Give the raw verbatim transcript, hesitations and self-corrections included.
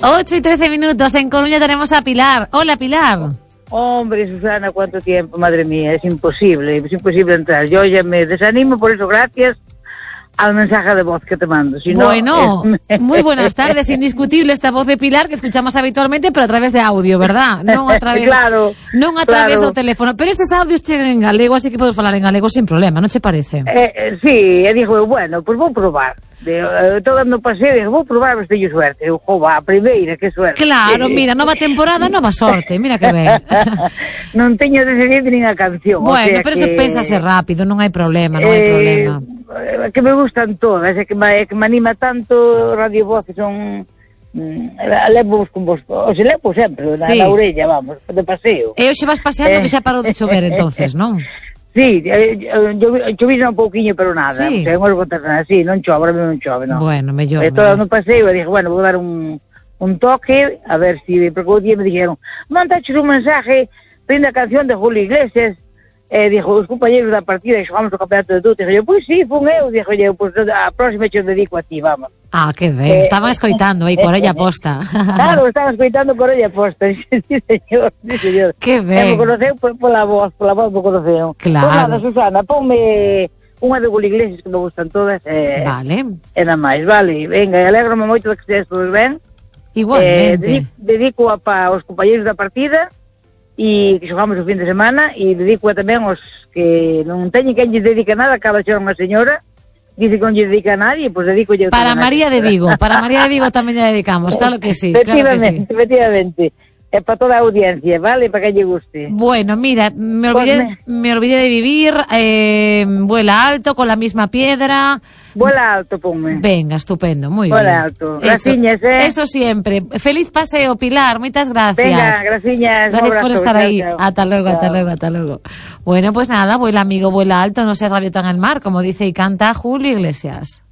ocho y trece minutos, en Coruña tenemos a Pilar. Hola, Pilar. Hombre, Susana, ¿cuánto tiempo? Madre mía, es imposible, es imposible entrar. Yo ya me desanimo, por eso gracias al mensaje de voz que te mando. Si bueno, no, es... muy buenas tardes, indiscutible esta voz de Pilar que escuchamos habitualmente, pero a través de audio, ¿verdad? Non a través, claro, non a través claro. do teléfono. Pero estes audios chegan en galego, así que podes falar en galego sin problema, non che parece? Eh, eh, sí, e dixo, bueno, pues vou probar. De, eh, todo no paseo, dixo, vou probar, mas teño suerte. Eu, jova, a primeira, que suerte. Claro, mira, nova temporada, nova sorte, mira que ben. Non teño decidido nin a canción. Bueno, o sea pero que... eso pénsase rápido, non hai problema, non hai eh, problema. Que me gustan todas, é que me, que me anima tanto Radio Voz, que son... Mm, levo con vos, o se levo sempre, na, sí. na orella, vamos, de paseo. E hoxe vas paseando Eh. que xa parou de chover, entonces, non? Sí, chovina un pouquiño, pero nada. Sí. O sea, hemos botar nada, sí, non chove, ahora non chove, non. Bueno, mellor. E todo no paseo, e dije, bueno, vou dar un, un toque, a ver si, porque o día me dijeron, mandaches un mensaje, pide a canción de Julio Iglesias, e dixo, os compañeros da partida e xogamos o campeonato de tudo, e dixo, pois sí, fun eu, dixo, pois a próxima che dedico a ti, vamos. Ah, que ben, Eh, estaban escoitando aí, por ella posta. Claro, estaban escoitando por ella posta, sí, señor, sí, señor. Que ben. E me conoceu por, pola voz, pola voz me conoceu. Claro. Pois nada, Susana, ponme unha de Julio Iglesias que me gustan todas, eh, Vale. e nada máis, vale, venga, alegro-me moito de que estés todos ben. Igualmente. Eh, dedico, dedico a pa aos compañeros da partida e que xogamos o fin de semana, e dedico a tamén aos que non teñen quen lle dedica nada, acaba de ser unha señora, dice que non lle dedica a nadie, pois pues dedico yo Para María de Vigo, para María de Vigo tamén lle dedicamos, claro que sí, claro que sí. Efectivamente, efectivamente. É para toda a audiencia, vale? Para que lle guste. Bueno, mira, me olvidé, Pues me olvidé de vivir, eh, vuela alto, con la misma piedra. Vuela alto, ponme. Venga, estupendo, muy Vuela bien. alto. Eso, Graciñas, eh. eso siempre. Feliz paseo, Pilar, muchas gracias. Venga, graciñas. Gracias por estar ahí. Chao, chao. Hasta luego, hasta Chao. luego, hasta luego. Bueno, pues nada, vuela amigo, vuela alto, no seas gaviota en el mar, como dice y canta Julio Iglesias.